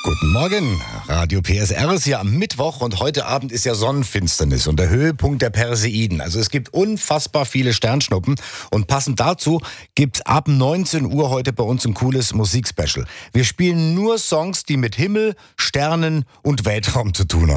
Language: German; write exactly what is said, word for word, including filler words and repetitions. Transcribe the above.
Guten Morgen, Radio P S R ist ja am Mittwoch und heute Abend ist ja Sonnenfinsternis und der Höhepunkt der Perseiden. Also es gibt unfassbar viele Sternschnuppen und passend dazu gibt's ab neunzehn Uhr heute bei uns ein cooles Musikspecial. Wir spielen nur Songs, die mit Himmel, Sternen und Weltraum zu tun haben.